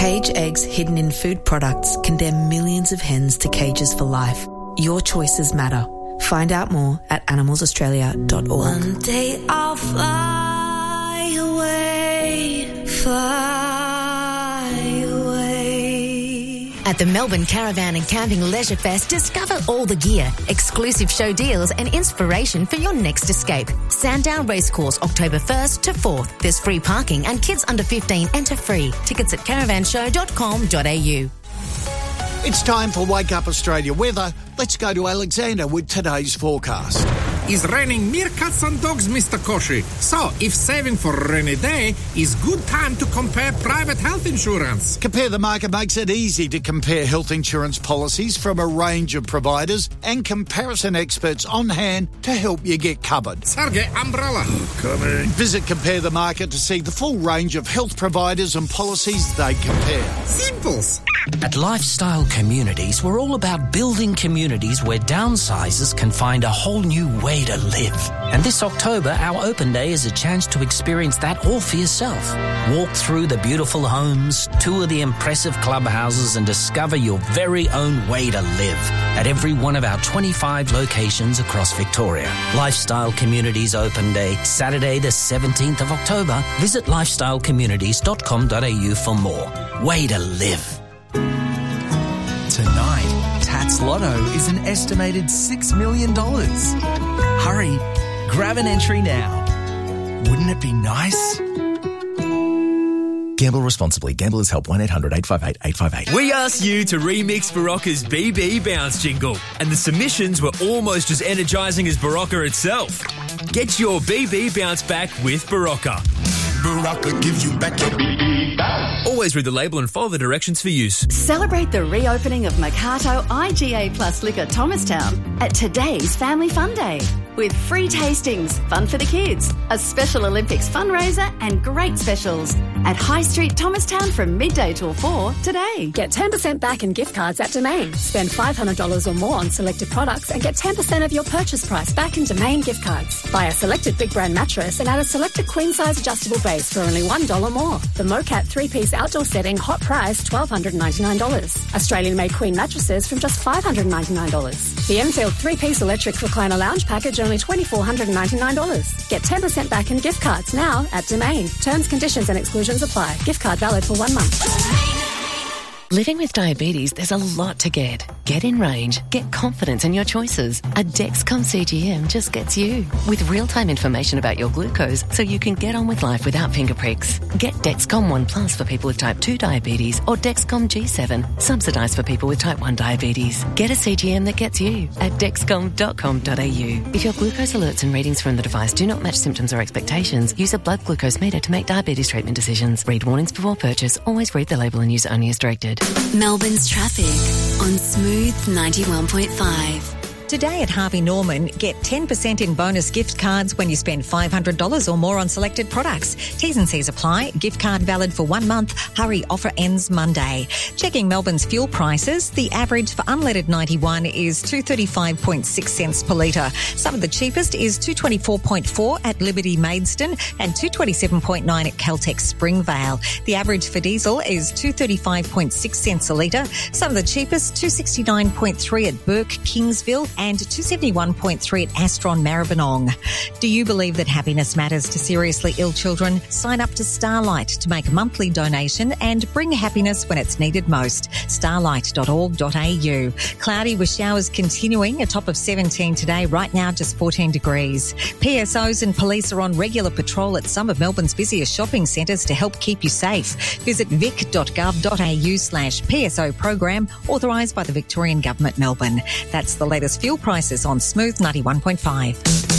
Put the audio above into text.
Cage eggs hidden in food products condemn millions of hens to cages for life. Your choices matter. Find out more at animalsaustralia.org. One day I'll fly away, fly away. At the Melbourne Caravan and Camping Leisure Fest, discover all the gear, exclusive show deals and inspiration for your next escape. Sandown Racecourse, October 1st to 4th. There's free parking and kids under 15 enter free. Tickets at caravanshow.com.au. It's time for Wake Up Australia weather. Let's go to Alexander with today's forecast. It's raining meerkats and dogs, Mr. Koshi. So, if saving for a rainy day is good time to compare private health insurance. Compare the Market makes it easy to compare health insurance policies from a range of providers and comparison experts on hand to help you get covered. Sergey, umbrella. Coming. Visit Compare the Market to see the full range of health providers and policies they compare. Simples. At Lifestyle Communities, we're all about building communities where downsizers can find a whole new way to live. And this October, our open day is a chance to experience that all for yourself. Walk through the beautiful homes, tour the impressive clubhouses and discover your very own way to live at every one of our 25 locations across Victoria. Lifestyle Communities Open Day, Saturday the 17th of October. Visit lifestylecommunities.com.au for more. Way to live. Tonight, Tats Lotto is an estimated $6 million. Hurry, grab an entry now. Wouldn't it be nice? Gamble responsibly. Gamblers Help 1-800-858-858. We asked you to remix Barocca's BB Bounce jingle, and the submissions were almost as energising as Barocca itself. Get your BB Bounce back with Barocca. Barocca gives you back your BB Bounce. Always read the label and follow the directions for use. Celebrate the reopening of Mercato IGA Plus Liquor Thomastown at today's Family Fun Day. With free tastings, fun for the kids, a Special Olympics fundraiser and great specials at High Street Thomastown from midday till 4 today. Get 10% back in gift cards at Domain. Spend $500 or more on selected products and get 10% of your purchase price back in Domain gift cards. Buy a selected big brand mattress and add a selected queen size adjustable base for only $1 more. The Mocat 3-piece outdoor setting, hot price $1,299. Australian made queen mattresses from just $599. The Enfield 3-piece electric recliner lounge package only $2,499. Get 10% back in gift cards now at Domain. Terms, conditions and exclusions apply. Gift card valid for 1 month. Living with diabetes, there's a lot to get. Get in range. Get confidence in your choices. A Dexcom CGM just gets you. With real-time information about your glucose so you can get on with life without finger pricks. Get Dexcom One Plus for people with type 2 diabetes or Dexcom G7, subsidised for people with type 1 diabetes. Get a CGM that gets you at dexcom.com.au. If your glucose alerts and readings from the device do not match symptoms or expectations, use a blood glucose meter to make diabetes treatment decisions. Read warnings before purchase. Always read the label and use only as directed. Melbourne's traffic on Smooth 91.5. Today at Harvey Norman, get 10% in bonus gift cards when you spend $500 or more on selected products. T's and C's apply. Gift card valid for 1 month. Hurry, offer ends Monday. Checking Melbourne's fuel prices, the average for unleaded 91 is 235.6 cents per litre. Some of the cheapest is 224.4 at Liberty Maidstone and 227.9 at Caltex Springvale. The average for diesel is 235.6 cents a litre. Some of the cheapest, 269.3 at Burke Kingsville and 271.3 at Astron Maribyrnong. Do you believe that happiness matters to seriously ill children? Sign up to Starlight to make a monthly donation and bring happiness when it's needed most. Starlight.org.au. Cloudy with showers continuing, a top of 17 today, right now just 14 degrees. PSOs and police are on regular patrol at some of Melbourne's busiest shopping centres to help keep you safe. Visit vic.gov.au/PSO program, authorised by the Victorian Government, Melbourne. That's the latest fuel prices on Smooth 91.5.